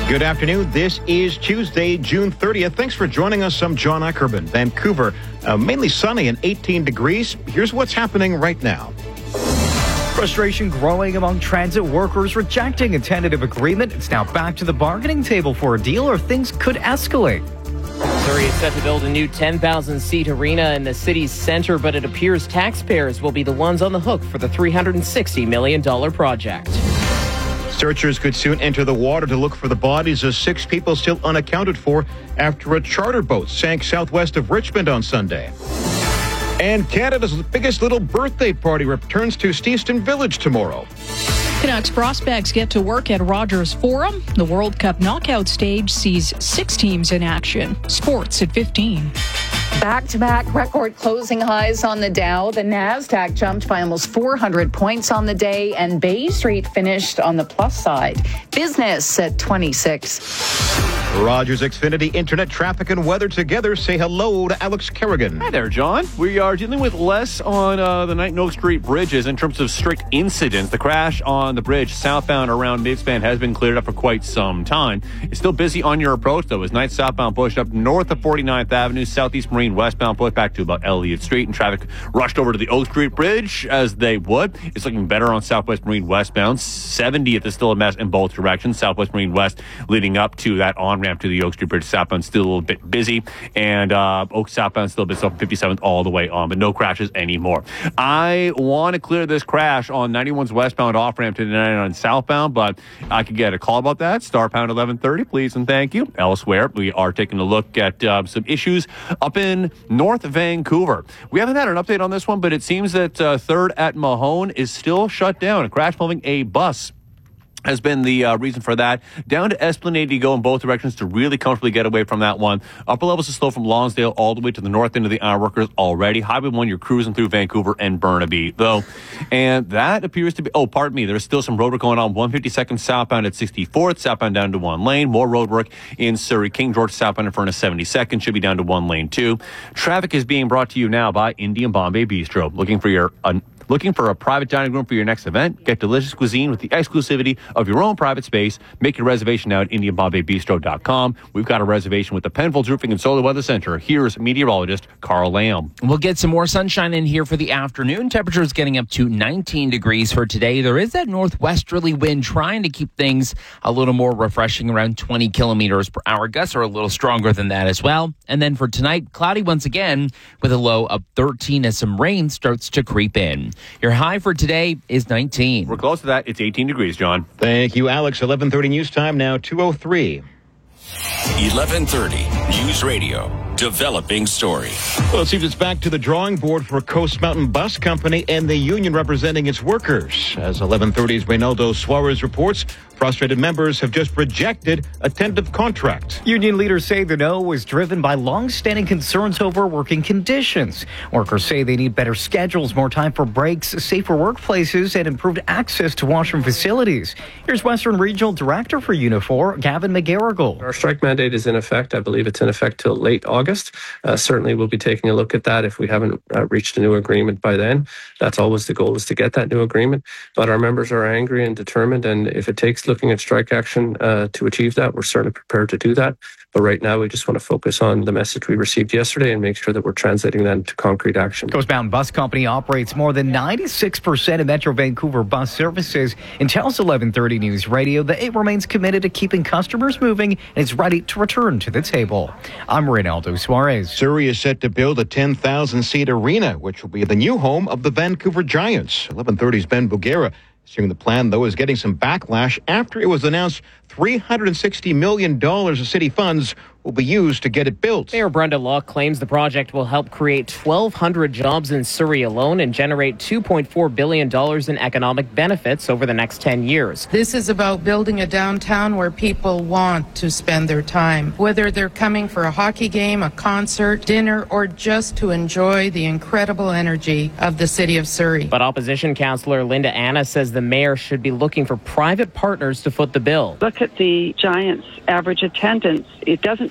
Good afternoon. This is Tuesday, June 30th. Thanks for joining us. I'm John Ackerman. Vancouver, mainly sunny and 18 degrees. Here's what's happening right now. Frustration growing among transit workers rejecting a tentative agreement. It's now back to the bargaining table for a deal, or things could escalate. Surrey is set to build a new 10,000-seat arena in the city's center, but it appears taxpayers will be the ones on the hook for the $360 million project. Searchers could soon enter the water to look for the bodies of 6 people still unaccounted for after a charter boat sank southwest of Richmond on Sunday. And Canada's biggest little birthday party returns to Steveston Village tomorrow. Canucks prospects get to work at Rogers Forum. The World Cup knockout stage sees 6 teams in action. Sports at 15. Back-to-back record closing highs on the Dow. The Nasdaq jumped by almost 400 points on the day, and Bay Street finished on the plus side. Business at 26. Rogers Xfinity Internet traffic and weather together say hello to Alex Kerrigan. Hi there, John. We are dealing with less on the Knight and Oak Street bridges in terms of strict incidents. The crash on the bridge southbound around Midspan has been cleared up for quite some time. It's still busy on your approach, though, as Knight southbound pushed up north of 49th Avenue, Southeast Marine westbound pushed back to about Elliott Street, and traffic rushed over to the Oak Street Bridge as they would. It's looking better on Southwest Marine westbound. 70th is still a mess in both directions. Southwest Marine west leading up to that on-ramp to the Oak Street Bridge southbound still a little bit busy, and Oak southbound still a bit slow from 57th all the way on, but no crashes anymore. I want to clear this crash on 91's westbound off-ramp to the 99 southbound, but I could get a call about that. Star pound 1130, please and thank you. Elsewhere, we are taking a look at some issues up in North Vancouver. We haven't had an update on this one, but it seems that 3rd at Mahone is still shut down. A crash involving a bus has been the reason for that. Down to Esplanade you go in both directions to really comfortably get away from that one. Upper levels is slow from Lonsdale all the way to the north end of the Ironworkers already. Highway 1, you're cruising through Vancouver and Burnaby, though. And that appears to be... Oh, pardon me. There's still some road work going on. 152nd southbound at 64th. Southbound down to 1 lane. More road work in Surrey. King George southbound in front of 72nd. Should be down to 1 lane, too. Traffic is being brought to you now by Indian Bombay Bistro. Looking for a private dining room for your next event? Get delicious cuisine with the exclusivity of your own private space. Make your reservation now at IndianBombayBistro.com. We've got a reservation with the Penfolds Roofing and Solar Weather Center. Here's meteorologist Carl Lamb. We'll get some more sunshine in here for the afternoon. Temperatures getting up to 19 degrees for today. There is that northwesterly wind trying to keep things a little more refreshing, around 20 kilometers per hour. Gusts are a little stronger than that as well. And then for tonight, cloudy once again with a low of 13 as some rain starts to creep in. Your high for today is 19. We're close to that. It's 18 degrees, John. Thank you, Alex. 11:30 news time now, 2:03. 11:30 News Radio. Developing story. Well, it seems it's back to the drawing board for Coast Mountain Bus Company and the union representing its workers. As 11:30's Reynaldo Suarez reports, frustrated members have just rejected a tentative contract. Union leaders say the no was driven by long-standing concerns over working conditions. Workers say they need better schedules, more time for breaks, safer workplaces, and improved access to washroom facilities. Here's Western Regional Director for Unifor, Gavin McGarrigle. Our strike mandate is in effect. I believe it's in effect till late August. Certainly we'll be taking a look at that if we haven't reached a new agreement by then. That's always the goal, is to get that new agreement. But our members are angry and determined, and if it takes looking at strike action to achieve that, we're certainly prepared to do that. But right now, we just want to focus on the message we received yesterday and make sure that we're translating that into concrete action. Coast Mountain Bus Company operates more than 96% of Metro Vancouver bus services and tells 1130 News Radio that it remains committed to keeping customers moving and is ready to return to the table. I'm Reynaldo Suarez. Surrey is set to build a 10,000-seat arena, which will be the new home of the Vancouver Giants. 1130's Ben Bugera saying the plan, though, is getting some backlash after it was announced $360 million of city funds will be used to get it built. Mayor Brenda Locke claims the project will help create 1,200 jobs in Surrey alone and generate $2.4 billion in economic benefits over the next 10 years. This is about building a downtown where people want to spend their time, whether they're coming for a hockey game, a concert, dinner, or just to enjoy the incredible energy of the city of Surrey. But opposition councillor Linda Anna says the mayor should be looking for private partners to foot the bill. Look at the Giants' average attendance. It doesn't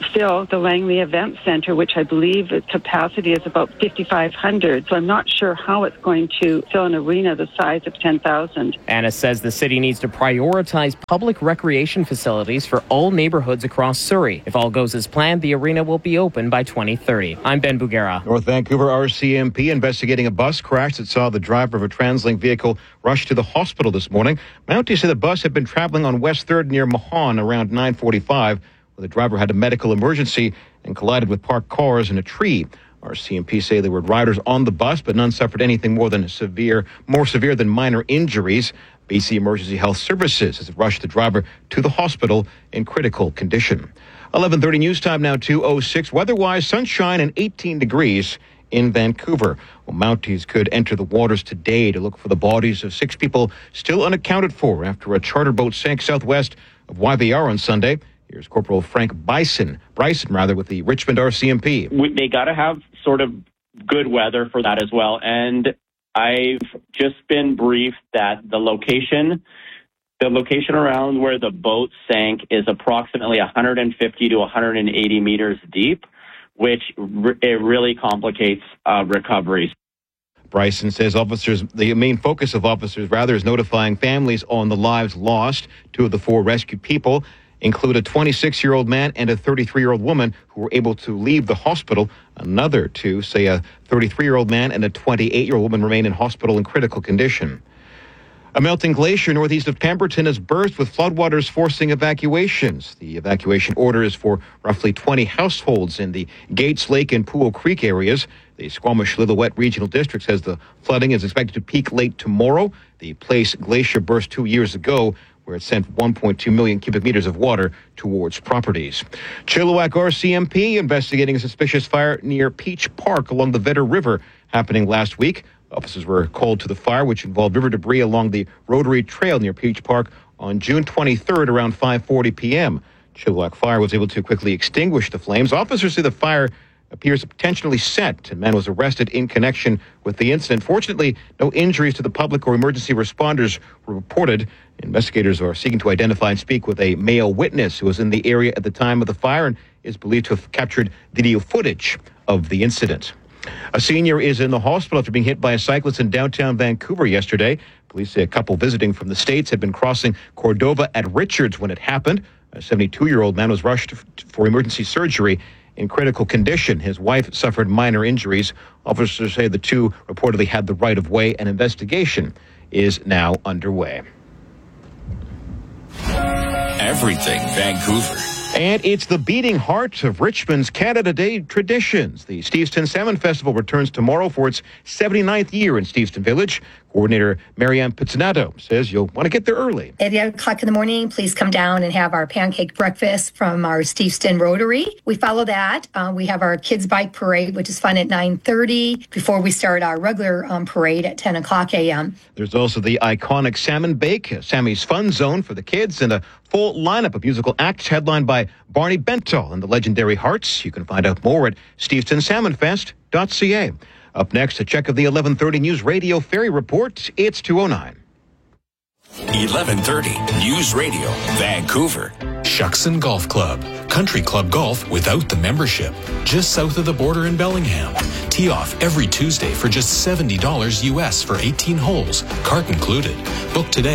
fill the Langley Event Center, which I believe its capacity is about 5,500. So I'm not sure how it's going to fill an arena the size of 10,000. Anna says the city needs to prioritize public recreation facilities for all neighborhoods across Surrey. If all goes as planned, the arena will be open by 2030. I'm Ben Bugera. North Vancouver RCMP investigating a bus crash that saw the driver of a TransLink vehicle rush to the hospital this morning. Mounties say the bus had been traveling on West 3rd near Mahon around 9:45, where the driver had a medical emergency and collided with parked cars and a tree. RCMP say there were riders on the bus, but none suffered anything more severe than minor injuries. BC Emergency Health Services has rushed the driver to the hospital in critical condition. 11:30 news time now, 2:06. Weather-wise, sunshine and 18 degrees in Vancouver. Well, Mounties could enter the waters today to look for the bodies of 6 people still unaccounted for after a charter boat sank southwest of YVR on Sunday. Here's Corporal Frank Bryson with the Richmond RCMP. They got to have sort of good weather for that as well. And I've just been briefed that the location around where the boat sank is approximately 150 to 180 meters deep, which it really complicates recoveries. Bryson says the main focus of officers is notifying families on the lives lost. 2 of the 4 rescued people include a 26-year-old man and a 33-year-old woman who were able to leave the hospital. Another 2, say a 33-year-old man and a 28-year-old woman, remain in hospital in critical condition. A melting glacier northeast of Pemberton has burst with floodwaters forcing evacuations. The evacuation order is for roughly 20 households in the Gates Lake and Poole Creek areas. The Squamish-Lillooet Regional District says the flooding is expected to peak late tomorrow. The Place Glacier burst 2 years ago, where it sent 1.2 million cubic meters of water towards properties. Chilliwack RCMP investigating a suspicious fire near Peach Park along the Vedder River happening last week. Officers were called to the fire, which involved river debris along the Rotary Trail near Peach Park on June 23rd around 5:40 p.m. Chilliwack Fire was able to quickly extinguish the flames. Officers say the fire appears potentially set, and man was arrested in connection with the incident. Fortunately, no injuries to the public or emergency responders were reported. Investigators are seeking to identify and speak with a male witness who was in the area at the time of the fire and is believed to have captured video footage of the incident. A senior is in the hospital after being hit by a cyclist in downtown Vancouver yesterday. Police say a couple visiting from the States had been crossing Cordova at Richards when it happened. A 72-year-old man was rushed for emergency surgery in critical condition. His wife suffered minor injuries. Officers say the 2 reportedly had the right-of-way. An investigation is now underway. Everything Vancouver. And it's the beating heart of Richmond's Canada Day traditions. The Steveston Salmon Festival returns tomorrow for its 79th year in Steveston Village. Coordinator Marianne Pizzinato says you'll want to get there early. At 8 o'clock in the morning, please come down and have our pancake breakfast from our Steveston Rotary. We follow that. We have our kids' bike parade, which is fun at 9:30 before we start our regular parade at 10 o'clock a.m. There's also the iconic Salmon Bake, Sammy's Fun Zone for the kids, and a full lineup of musical acts headlined by Barney Bentall and the legendary Hearts. You can find out more at stevestonsalmonfest.ca. Up next, a check of the 11:30 News Radio Ferry Report. It's 2:09. 11:30 News Radio, Vancouver. Shuckson Golf Club. Country club golf without the membership. Just south of the border in Bellingham. Tee off every Tuesday for just $70 US for 18 holes. Cart included. Book today.